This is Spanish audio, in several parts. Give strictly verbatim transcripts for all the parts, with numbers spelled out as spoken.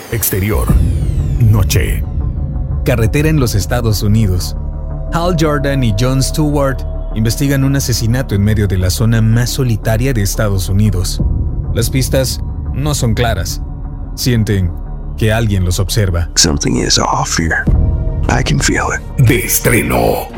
Exterior. Noche. Carretera en los Estados Unidos. Hal Jordan y Jon Stewart investigan un asesinato en medio de la zona más solitaria de Estados Unidos. Las pistas no son claras. Sienten que alguien los observa. Something is off here. I can feel it. De estreno.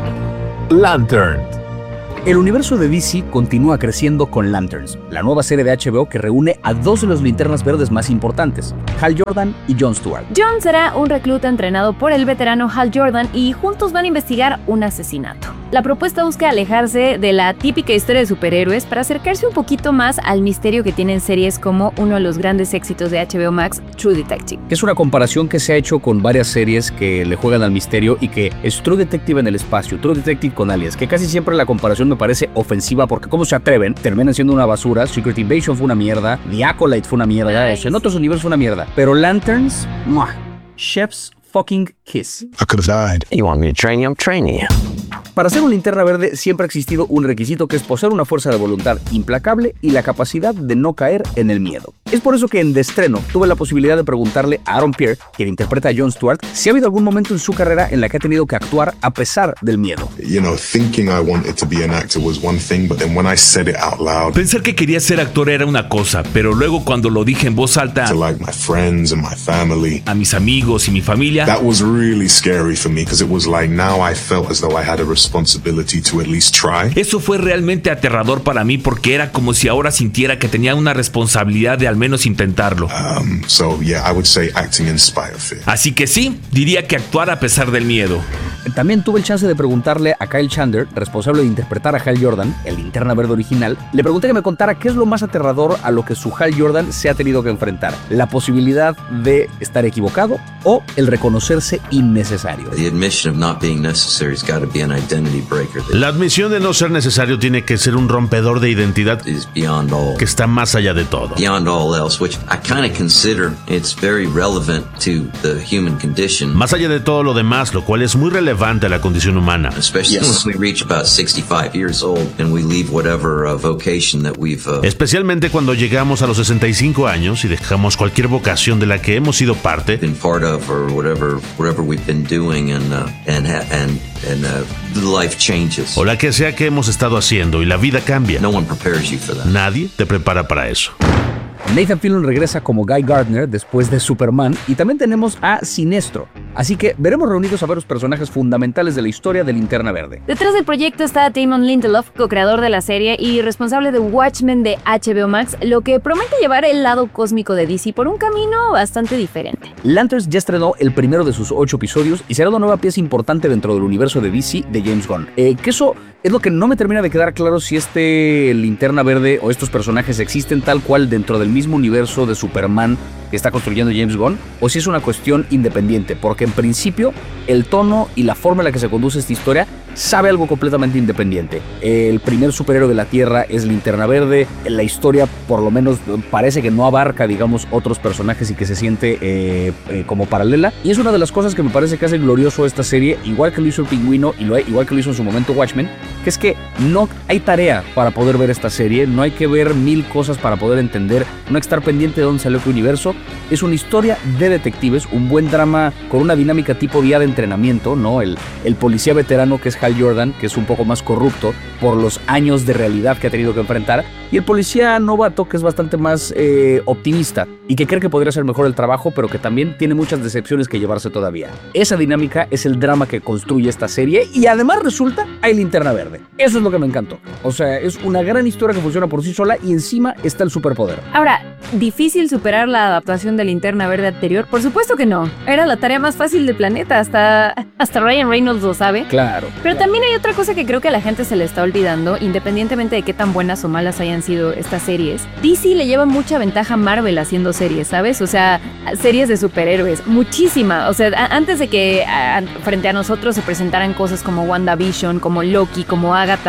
Lantern. El universo de D C continúa creciendo con Lanterns, la nueva serie de H B O que reúne a dos de los linternas verdes más importantes, Hal Jordan y Jon Stewart. Jon será un recluta entrenado por el veterano Hal Jordan y juntos van a investigar un asesinato. La propuesta busca alejarse de la típica historia de superhéroes para acercarse un poquito más al misterio que tienen series como uno de los grandes éxitos de H B O Max, True Detective. Es una comparación que se ha hecho con varias series que le juegan al misterio y que es True Detective en el espacio, True Detective con aliens, que casi siempre la comparación me parece ofensiva porque cómo se atreven, terminan siendo una basura. Secret Invasion fue una mierda, The Acolyte fue una mierda, nice. En otros universos fue una mierda, pero Lanterns, ¡muah! Chef's fucking kiss. I could have died. You want me to train you? I'm training you. Para ser un linterna verde siempre ha existido un requisito que es poseer una fuerza de voluntad implacable y la capacidad de no caer en el miedo. Es por eso que en De Estreno tuve la posibilidad de preguntarle a Aaron Pierre, quien interpreta a Jon Stewart, si ha habido algún momento en su carrera en la que ha tenido que actuar a pesar del miedo. You know, thinking I wanted to be an actor was one thing, but then when I said it out loud, pensar que quería ser actor era una cosa, pero luego cuando lo dije en voz alta to like my friends and my family, a mis amigos y mi familia, that was really scary for me because it was like now I felt as though I had a responsibility to at least try. Eso fue realmente aterrador para mí porque era como si ahora sintiera que tenía una responsabilidad de al menos intentarlo. Um, so yeah, I would say acting in spite of fear. Así que sí, diría que actuar a pesar del miedo. También tuve el chance de preguntarle a Kyle Chandler, responsable de interpretar a Hal Jordan, el linterna verde original. Le pregunté que me contara qué es lo más aterrador a lo que su Hal Jordan se ha tenido que enfrentar. La posibilidad de estar equivocado o el reconocerse innecesario. La admisión de no ser necesario tiene que ser un rompedor de identidad que está más allá de todo. Más allá de todo lo demás, lo cual es muy relevante a la condición humana. Especialmente cuando llegamos a los sesenta y cinco años y dejamos cualquier vocación de la que hemos sido parte. O la que sea que hemos estado haciendo y la vida cambia. Nadie te prepara para eso. Nathan Fillion regresa como Guy Gardner después de Superman y también tenemos a Sinestro. Así que veremos reunidos a varios personajes fundamentales de la historia de Linterna Verde. Detrás del proyecto está Damon Lindelof, co-creador de la serie y responsable de Watchmen de H B O Max, lo que promete llevar el lado cósmico de D C por un camino bastante diferente. Lanterns ya estrenó el primero de sus ocho episodios y será una nueva pieza importante dentro del universo de D C de James Gunn. Eh, que eso es lo que no me termina de quedar claro, si este Linterna Verde o estos personajes existen tal cual dentro del mismo universo de Superman que está construyendo James Gunn, o si es una cuestión independiente, porque en principio el tono y la forma en la que se conduce esta historia sabe algo completamente independiente. El primer superhéroe de la Tierra es Linterna Verde, la historia por lo menos parece que no abarca, digamos, otros personajes y que se siente eh, eh, como paralela, y es una de las cosas que me parece que hace glorioso esta serie, igual que lo hizo el Pingüino y lo, igual que lo hizo en su momento Watchmen, que es que no hay tarea para poder ver esta serie, no hay que ver mil cosas para poder entender, no hay que estar pendiente de dónde salió qué universo. Es una historia de detectives, un buen drama con una dinámica tipo día de entrenamiento, ¿no? El, el policía veterano que es Hal Jordan, que es un poco más corrupto por los años de realidad que ha tenido que enfrentar, y el policía novato que es bastante más eh, optimista y que cree que podría ser mejor el trabajo, pero que también tiene muchas decepciones que llevarse todavía. Esa dinámica es el drama que construye esta serie y además resulta hay Linterna Verde. Eso es lo que me encantó. O sea, es una gran historia que funciona por sí sola y encima está el superpoder. Ahora, ¿difícil superar la adaptación de Linterna Verde anterior? Por supuesto que no. Era la tarea más fácil del planeta, hasta, hasta Ryan Reynolds lo sabe. Claro. Pero claro. También hay otra cosa que creo que a la gente se le está olvidando, independientemente de qué tan buenas o malas hayan sido estas series. D C le lleva mucha ventaja a Marvel haciendo series, ¿sabes? O sea, series de superhéroes, muchísima. O sea, a- antes de que a- frente a nosotros se presentaran cosas como WandaVision, como Loki, como Agatha,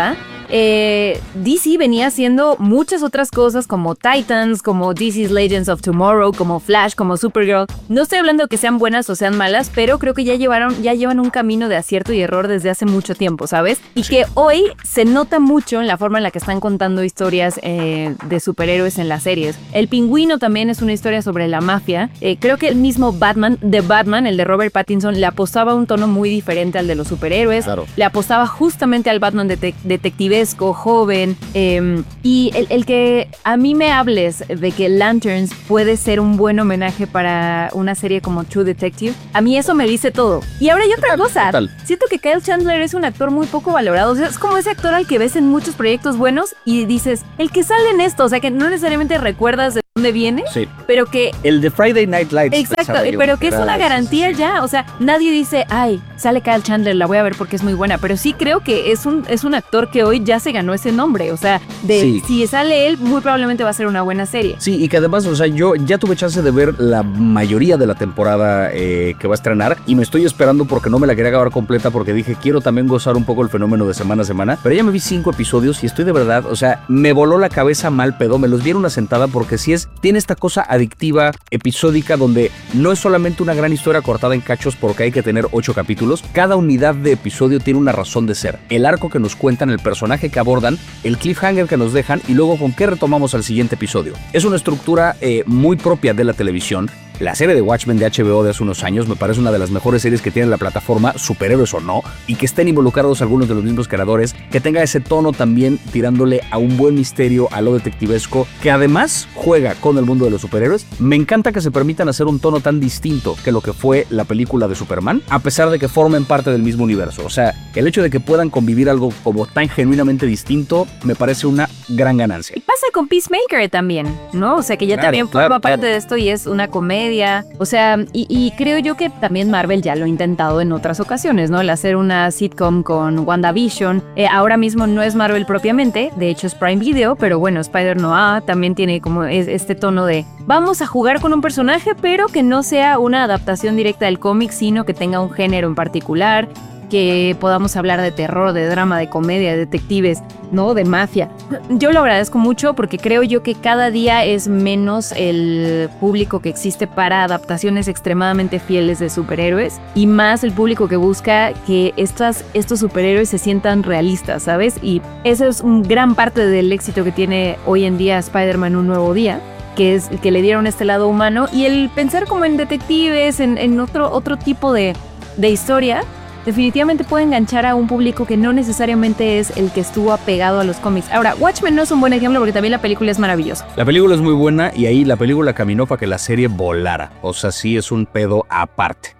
eh, D C venía haciendo muchas otras cosas como Titans, como D C's Legends of Tomorrow, como Flash, como Supergirl. No estoy hablando de que sean buenas o sean malas, pero creo que ya llevaron, ya llevan un camino de acierto y error desde hace mucho tiempo, ¿sabes? Y sí. que hoy se nota mucho en la forma en la que están contando historias eh, de superhéroes en las series. El Pingüino también es una historia sobre la mafia. Eh, creo que el mismo Batman, de Batman, el de Robert Pattinson, le apostaba a un tono muy diferente al de los superhéroes. Claro. Le apostaba justamente al Batman de detectivesco, joven. Eh, y el, el que a mí me hables de que Lanterns puede ser un buen homenaje para una serie como True Detective, a mí eso me dice todo. Y ahora hay otra cosa. Total. Siento que Kyle Chandler es un actor muy poco valorado. O sea, es como ese actor al que ves en muchos proyectos buenos y dices, el que sale en esto, o sea, que no necesariamente recuerdas de dónde viene, sí. pero que... El de Friday Night Lights. Exacto, pero que es una garantía ya. O sea, nadie dice, ay, sale Kyle Chandler, la voy a ver porque es muy buena. Pero sí creo que es un, es un actor que hoy ya se ganó ese nombre. O sea, de sí. si sale él, muy probablemente va a ser una buena serie. Sí, y que además, o sea, yo ya tuve chance de ver la mayoría de la temporada eh, que va a estrenar y me estoy esperando porque no me la quería acabar completa porque dije, quiero también gozar un poco el fenómeno de semana a semana. Pero ya me vi cinco episodios y estoy de verdad, o sea, me voló la cabeza mal pedo, me los vi en una sentada porque sí es, tiene esta cosa adictiva, episódica, donde no es solamente una gran historia cortada en cachos porque hay que tener ocho capítulos. Cada unidad de episodio tiene una razón de ser. El arco que nos cuentan, el personaje que abordan, el cliffhanger que nos dejan y luego con qué retomamos al siguiente episodio. Es una estructura eh, muy propia de la televisión. La serie de Watchmen de H B O de hace unos años me parece una de las mejores series que tiene la plataforma, superhéroes o no, y que estén involucrados algunos de los mismos creadores, que tenga ese tono también tirándole a un buen misterio, a lo detectivesco, que además juega con el mundo de los superhéroes. Me encanta que se permitan hacer un tono tan distinto que lo que fue la película de Superman, a pesar de que formen parte del mismo universo. O sea, el hecho de que puedan convivir algo como tan genuinamente distinto me parece una gran ganancia. Y pasa con Peacemaker también, ¿no? O sea, que ya claro, también claro, forma parte claro. de esto y es una comedia. O sea, y, y creo yo que también Marvel ya lo ha intentado en otras ocasiones, ¿no? El hacer una sitcom con WandaVision. Eh, ahora mismo no es Marvel propiamente, de hecho es Prime Video, pero bueno, Spider-Noir también tiene como es, este tono de vamos a jugar con un personaje, pero que no sea una adaptación directa del cómic, sino que tenga un género en particular, que podamos hablar de terror, de drama, de comedia, de detectives, ¿no? De mafia. Yo lo agradezco mucho porque creo yo que cada día es menos el público que existe para adaptaciones extremadamente fieles de superhéroes y más el público que busca que estas, estos superhéroes se sientan realistas, ¿sabes? Y eso es un gran parte del éxito que tiene hoy en día Spider-Man Un Nuevo Día, que es que le dieron este lado humano y el pensar como en detectives, en, en otro, otro tipo de, de historia. Definitivamente puede enganchar a un público que no necesariamente es el que estuvo apegado a los cómics. Ahora, Watchmen no es un buen ejemplo porque también la película es maravillosa. La película es muy buena y ahí la película caminó para que la serie volara. O sea, sí es un pedo aparte.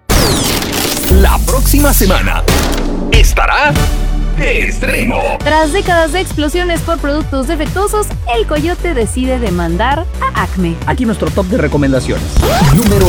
La próxima semana estará de estreno. Tras décadas de explosiones por productos defectuosos, el Coyote decide demandar a Acme. Aquí nuestro top de recomendaciones. Número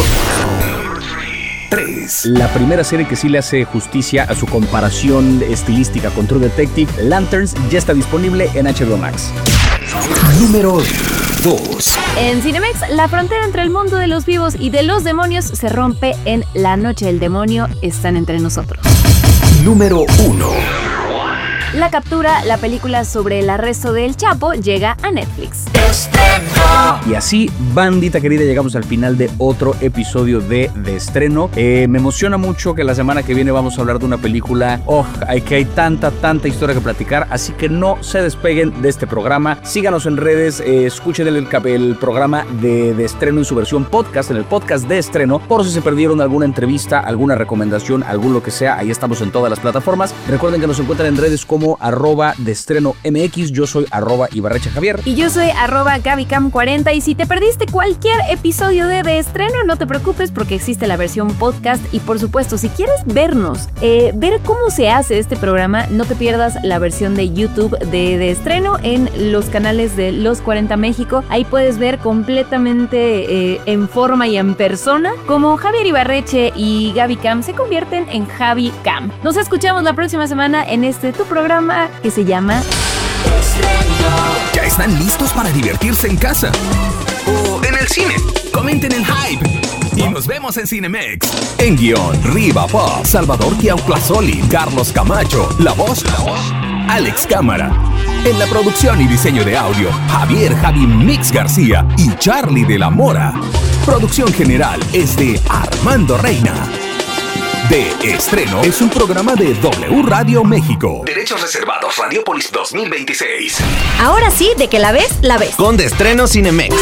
tres. La primera serie que sí le hace justicia a su comparación estilística con True Detective, Lanterns, ya está disponible en H B O Max. Número dos. En Cinemex, la frontera entre el mundo de los vivos y de los demonios se rompe en La Noche del Demonio están entre nosotros. Número uno. La Captura, la película sobre el arresto del Chapo, llega a Netflix. Y así, bandita querida, llegamos al final de otro episodio de De Estreno. Eh, me emociona mucho que la semana que viene vamos a hablar de una película. Oh, hay que hay tanta, tanta historia que platicar, así que no se despeguen de este programa. Síganos en redes, eh, escuchen el, el programa de, de Estreno en su versión podcast, en el podcast de Estreno, por si se perdieron alguna entrevista, alguna recomendación, algún lo que sea. Ahí estamos en todas las plataformas. Recuerden que nos encuentran en redes como arroba de estreno M X, yo soy arroba Ibarrecha Javier. Y yo soy arroba Gabicam cuarenta. Y si te perdiste cualquier episodio de De Estreno, no te preocupes porque existe la versión podcast. Y por supuesto, si quieres vernos, eh, ver cómo se hace este programa, no te pierdas la versión de YouTube de De Estreno en los canales de Los cuarenta México. Ahí puedes ver completamente eh, en forma y en persona cómo Javier Ibarreche y Gabicam se convierten en Javi Cam. Nos escuchamos la próxima semana en este tu programa que se llama ¿Ya están listos para divertirse en casa? ¿O en el cine? Comenten el hype. Y nos vemos en Cinemex. En guión, Riva Pop, Salvador Tiauclasoli, Carlos Camacho. La voz, la voz Alex Cámara. En la producción y diseño de audio, Javier Javi Mix García y Charlie de la Mora. Producción general es de Armando Reina. De Estreno es un programa de W Radio México. Derechos reservados, Radiopolis dos mil veintiséis. Ahora sí, de que la ves, la ves. Con De Estreno Cinemex.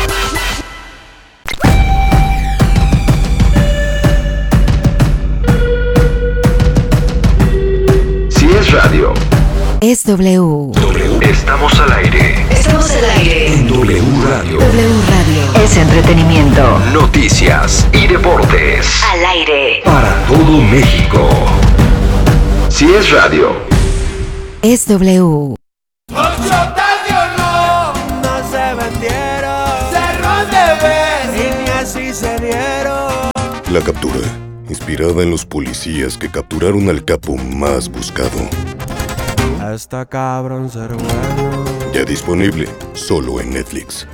Si es radio, es W. W. Estamos al aire. Estamos al aire. En W Radio. W Radio. Es entretenimiento. Noticias y deportes. Al aire. Para todo México. Si es radio, es W. La captura, inspirada en los policías que capturaron al capo más buscado. Hasta cabrón ser bueno. Ya disponible, solo en Netflix.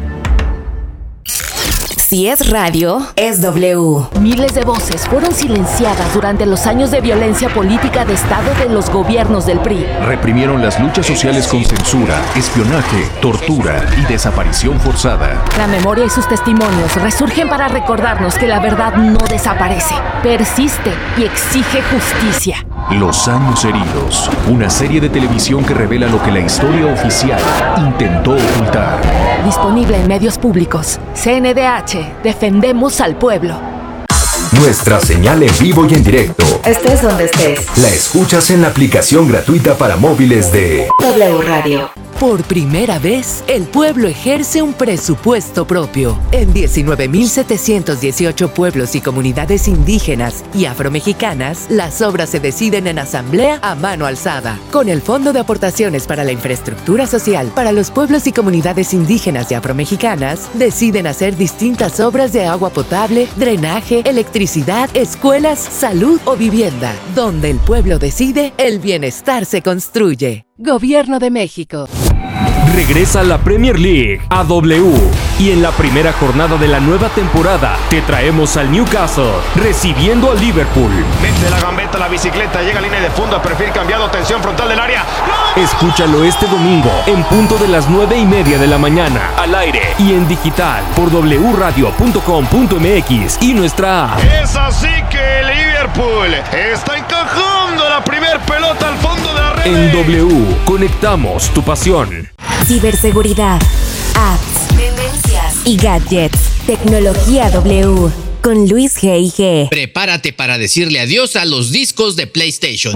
Si es radio, es W. Miles de voces fueron silenciadas durante los años de violencia política de Estado de los gobiernos del P R I. Reprimieron las luchas sociales con censura, espionaje, tortura y desaparición forzada. La memoria y sus testimonios resurgen para recordarnos que la verdad no desaparece, persiste y exige justicia. Los años heridos, una serie de televisión que revela lo que la historia oficial intentó ocultar. Disponible en medios públicos. C N D H, defendemos al pueblo. Nuestra señal en vivo y en directo. Estés donde estés. La escuchas en la aplicación gratuita para móviles de W Radio. Por primera vez, el pueblo ejerce un presupuesto propio. En diecinueve mil setecientos dieciocho pueblos y comunidades indígenas y afromexicanas, las obras se deciden en asamblea a mano alzada. Con el Fondo de Aportaciones para la Infraestructura Social para los pueblos y comunidades indígenas y afromexicanas, deciden hacer distintas obras de agua potable, drenaje, electricidad, escuelas, salud o vivienda. Donde el pueblo decide, el bienestar se construye. Gobierno de México. Regresa la Premier League a W y en la primera jornada de la nueva temporada te traemos al Newcastle recibiendo al Liverpool. Mete la gambeta, la bicicleta, llega a línea de fondo, perfil cambiado, tensión frontal del área. ¡No! Escúchalo este domingo en punto de las nueve y media de la mañana al aire y en digital por w radio punto com punto m x y nuestra app. Es así que el Liverpool está encajando la primer pelota al fondo de la red. En W conectamos tu pasión. Ciberseguridad, apps, tendencias y gadgets. Tecnología W con Luis G I G. Prepárate para decirle adiós a los discos de PlayStation.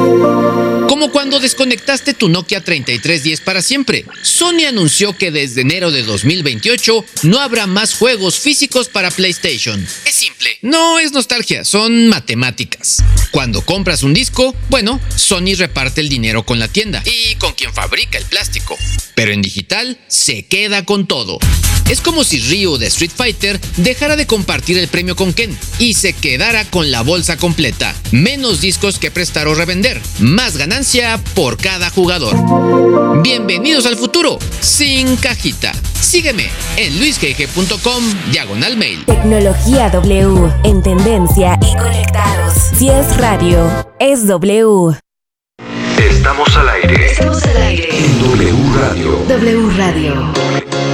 Como cuando desconectaste tu Nokia treinta y tres diez para siempre. Sony anunció que desde enero de dos mil veintiocho no habrá más juegos físicos para PlayStation. Es simple, no es nostalgia, son matemáticas. Cuando compras un disco, bueno, Sony reparte el dinero con la tienda y con quien fabrica el plástico. Pero en digital se queda con todo. Es como si Ryu de Street Fighter dejara de compartir el premio con Ken y se quedara con la bolsa completa. Menos discos que prestar o revender. Más ganancia por cada jugador. Bienvenidos al futuro, sin cajita. Sígueme en luisgg punto com diagonal mail. Tecnología W, en tendencia y conectados. Si es radio, es W. Estamos al aire. Estamos al aire. En W Radio. W Radio.